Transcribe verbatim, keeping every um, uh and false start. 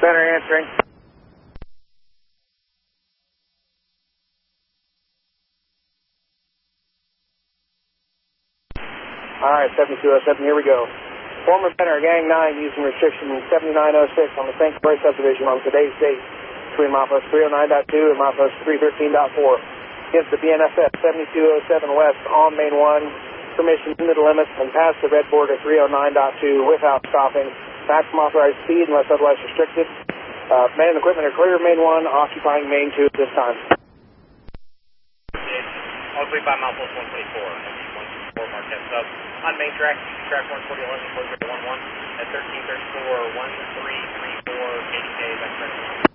Center answering. All right, seventy-two oh seven, here we go. Former Benner, Gang nine, using restriction seventy-nine oh six on the Saint Croix subdivision on today's date between milepost three oh nine point two and milepost three thirteen point four. Against the B N S F seventy-two oh seven west on main one, permission into the limits and past the red border three oh nine point two without stopping. Maximum authorized speed unless otherwise restricted. Uh, man and equipment are clear of main one, occupying main two at this time. I'll be by milepost one twenty-four. one twenty-four Marquette sub. On main track, track one forty eleven four zero one one at thirteen thirty-four one three three four eighty K. That's correct.